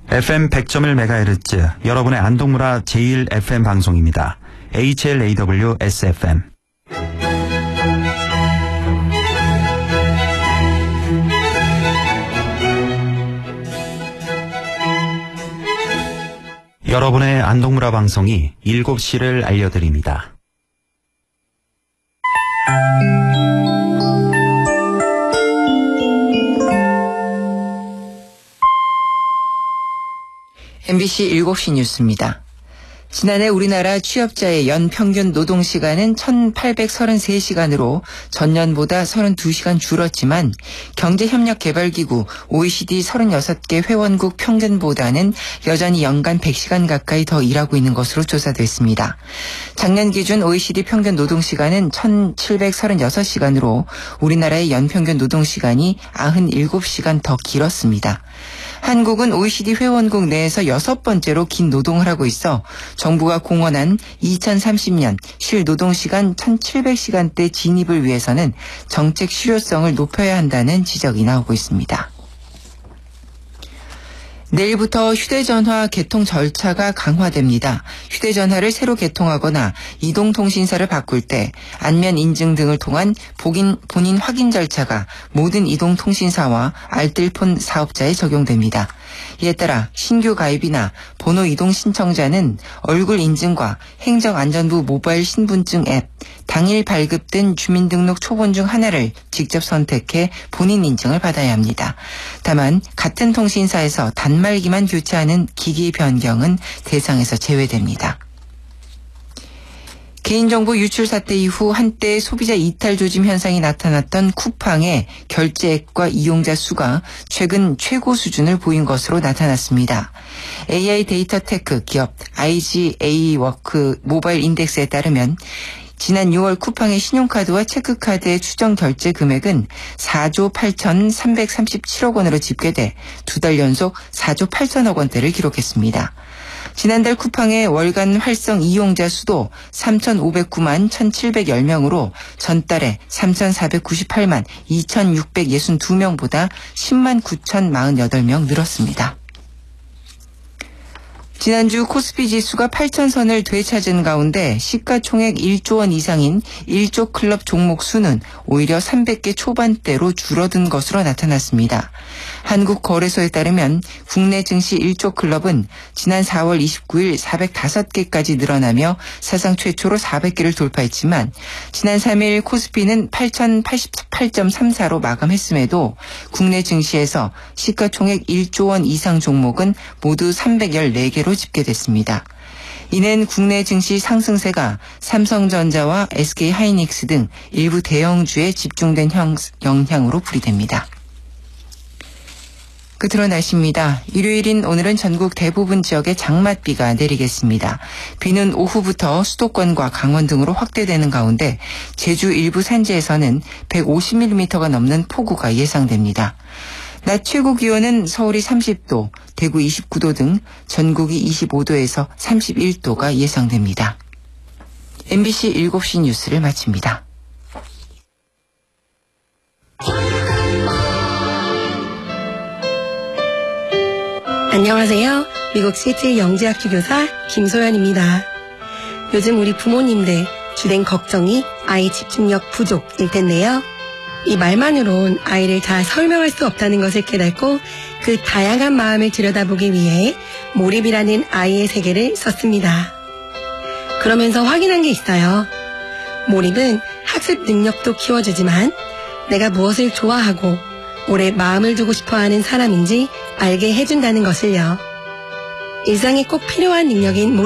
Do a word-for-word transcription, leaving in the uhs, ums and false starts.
에프엠 백 점 일 메가헤르츠 여러분의 안동문화 제일 에프엠 방송입니다. 에이치엘에이더블유 에스에프엠. 여러분의 안동문화 방송이 일곱 시를 알려드립니다. 엠비씨 일곱 시 뉴스입니다. 지난해 우리나라 취업자의 연평균 노동시간은 천팔백삼십삼 시간으로 전년보다 삼십이 시간 줄었지만 경제협력개발기구 오이시디 삼십육 개 회원국 평균보다는 여전히 연간 백 시간 가까이 더 일하고 있는 것으로 조사됐습니다. 작년 기준 오이시디 평균 노동시간은 천칠백삼십육 시간으로 우리나라의 연평균 노동시간이 구십칠 시간 더 길었습니다. 한국은 오이시디 회원국 내에서 여섯 번째로 긴 노동을 하고 있어 정부가 공언한 이천삼십 년 실노동시간 천칠백 시간대 진입을 위해서는 정책 실효성을 높여야 한다는 지적이 나오고 있습니다. 내일부터 휴대전화 개통 절차가 강화됩니다. 휴대전화를 새로 개통하거나 이동통신사를 바꿀 때 안면 인증 등을 통한 본인, 본인 확인 절차가 모든 이동통신사와 알뜰폰 사업자에 적용됩니다. 이에 따라 신규 가입이나 번호 이동 신청자는 얼굴 인증과 행정안전부 모바일 신분증 앱, 당일 발급된 주민등록 초본 중 하나를 직접 선택해 본인 인증을 받아야 합니다. 다만 같은 통신사에서 단말기만 교체하는 기기 변경은 대상에서 제외됩니다. 개인정보 유출 사태 이후 한때 소비자 이탈 조짐 현상이 나타났던 쿠팡의 결제액과 이용자 수가 최근 최고 수준을 보인 것으로 나타났습니다. 에이아이 데이터 테크 기업 아이지에이워크 모바일 인덱스에 따르면 지난 유월 쿠팡의 신용카드와 체크카드의 추정 결제 금액은 사조 팔천삼백삼십칠억 원으로 집계돼 두 달 연속 사조 팔천억 원대를 기록했습니다. 지난달 쿠팡의 월간 활성 이용자 수도 삼천오백구만 천칠백십 명으로 전달에 삼천사백구십팔만 이천육백육십이 명보다 십만 구천사십팔 명 늘었습니다. 지난주 코스피 지수가 팔천 선을 되찾은 가운데 시가총액 일조 원 이상인 일조 클럽 종목 수는 오히려 삼백 개 초반대로 줄어든 것으로 나타났습니다. 한국거래소에 따르면 국내 증시 일조 클럽은 지난 사월 이십구일 사백오 개까지 늘어나며 사상 최초로 사백 개를 돌파했지만 지난 삼일 코스피는 팔천팔십팔 점 삼사로 마감했음에도 국내 증시에서 시가총액 일조 원 이상 종목은 모두 삼백십사 개로 집계됐습니다. 이는 국내 증시 상승세가 삼성전자와 에스케이하이닉스 등 일부 대형주에 집중된 형, 영향으로 풀이됩니다. 끝으로 날씨입니다. 일요일인 오늘은 전국 대부분 지역에 장맛비가 내리겠습니다. 비는 오후부터 수도권과 강원 등으로 확대되는 가운데 제주 일부 산지에서는 백오십 밀리미터가 넘는 폭우가 예상됩니다. 낮 최고 기온은 서울이 삼십 도, 대구 이십구 도 등 전국이 이십오 도에서 삼십일 도가 예상됩니다. 엠비씨 일곱 시 뉴스를 마칩니다. 안녕하세요. 미국 시애틀 영재학교 교사 김소연입니다. 요즘 우리 부모님들 주된 걱정이 아이 집중력 부족일 텐데요. 이 말만으론 아이를 잘 설명할 수 없다는 것을 깨닫고 그 다양한 마음을 들여다보기 위해 몰입이라는 아이의 세계를 썼습니다. 그러면서 확인한 게 있어요. 몰입은 학습 능력도 키워주지만 내가 무엇을 좋아하고 오래 마음을 두고 싶어하는 사람인지 알게 해준다는 것을요. 일상에 꼭 필요한 능력인 몰입